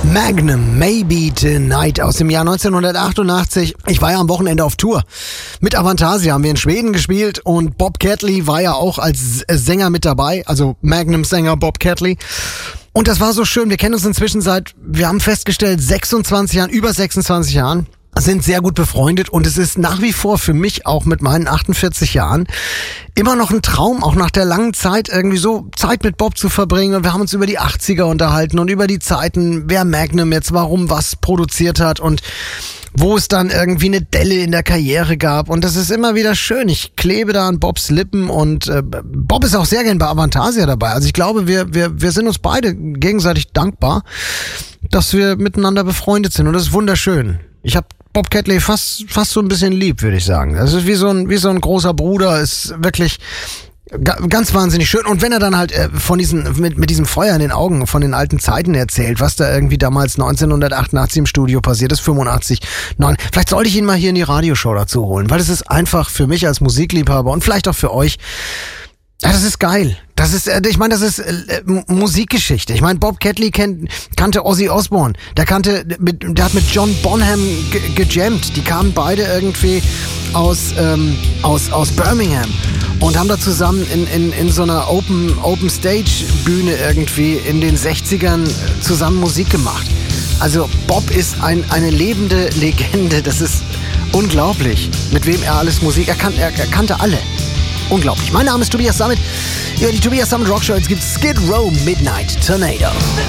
Magnum, Maybe Tonight aus dem Jahr 1988. Ich war ja am Wochenende auf Tour. Mit Avantasia haben wir in Schweden gespielt und Bob Catley war ja auch als Sänger mit dabei, also Magnum-Sänger Bob Catley. Und das war so schön. Wir kennen uns inzwischen wir haben festgestellt, über 26 Jahren. Sind sehr gut befreundet und es ist nach wie vor für mich auch mit meinen 48 Jahren immer noch ein Traum, auch nach der langen Zeit irgendwie so Zeit mit Bob zu verbringen. Und wir haben uns über die 80er unterhalten und über die Zeiten, wer Magnum jetzt warum was produziert hat und wo es dann irgendwie eine Delle in der Karriere gab. Und das ist immer wieder schön. Ich klebe da an Bobs Lippen und Bob ist auch sehr gern bei Avantasia dabei. Also ich glaube, wir sind uns beide gegenseitig dankbar, dass wir miteinander befreundet sind und das ist wunderschön. Ich habe Bob Catley fast so ein bisschen lieb, würde ich sagen. Das ist wie so ein großer Bruder, ist wirklich ganz wahnsinnig schön. Und wenn er dann halt mit diesem Feuer in den Augen von den alten Zeiten erzählt, was da irgendwie damals 1988 im Studio passiert ist, 85, 9, vielleicht sollte ich ihn mal hier in die Radioshow dazu holen, weil es ist einfach für mich als Musikliebhaber und vielleicht auch für euch. Ja, das ist geil. Das ist Musikgeschichte. Ich meine, Bob Catley kannte Ozzy Osbourne. Der hat mit John Bonham gejammt. Die kamen beide irgendwie aus Birmingham und haben da zusammen in so einer Open Stage Bühne irgendwie in den 60ern zusammen Musik gemacht. Also Bob ist eine lebende Legende. Das ist unglaublich, mit wem er alles Musik. Er kannte alle. Unglaublich. Mein Name ist Tobias Sammet. Ja, die Tobias Sammet Rockshow. Jetzt gibt's Skid Row Midnight Tornado.